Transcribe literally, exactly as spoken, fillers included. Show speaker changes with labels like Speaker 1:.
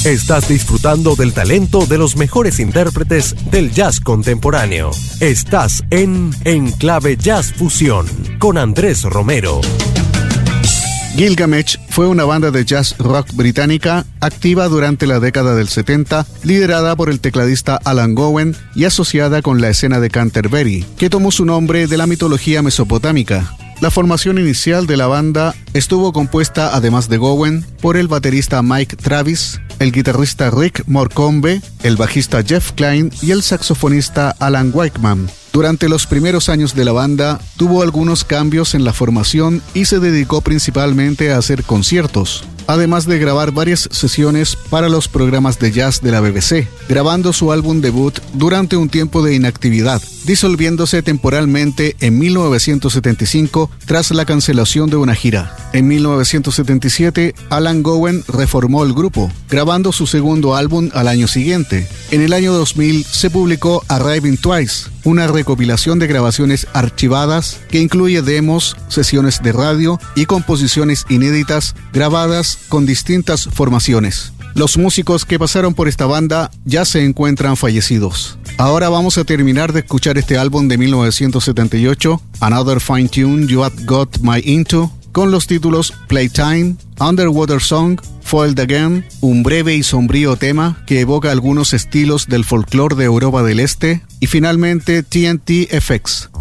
Speaker 1: Estás disfrutando del talento de los mejores intérpretes del jazz contemporáneo. Estás en Enclave Jazz Fusión con Andrés Romero.
Speaker 2: Gilgamesh fue una banda de jazz rock británica activa durante la década del setenta, liderada por el tecladista Alan Gowen y asociada con la escena de Canterbury, que tomó su nombre de la mitología mesopotámica. La formación inicial de la banda estuvo compuesta, además de Gowen, por el baterista Mike Travis, el guitarrista Rick Morcombe, el bajista Jeff Klein y el saxofonista Alan Wakeman. Durante los primeros años de la banda, tuvo algunos cambios en la formación y se dedicó principalmente a hacer conciertos, además de grabar varias sesiones para los programas de jazz de la B B C, grabando su álbum debut durante un tiempo de inactividad, disolviéndose temporalmente en mil novecientos setenta y cinco tras la cancelación de una gira. En mil novecientos setenta y siete, Alan Gowen reformó el grupo, grabando su segundo álbum al año siguiente. En el año dos mil se publicó Arriving Twice, una recopilación de grabaciones archivadas que incluye demos, sesiones de radio y composiciones inéditas grabadas con distintas formaciones. Los músicos que pasaron por esta banda ya se encuentran fallecidos. Ahora vamos a terminar de escuchar este álbum de mil novecientos setenta y ocho, Another Fine Tune You Have Got My Into, con los títulos Playtime, Underwater Song, Foiled Again, un breve y sombrío tema que evoca algunos estilos del folclore de Europa del Este, y finalmente T N T F X.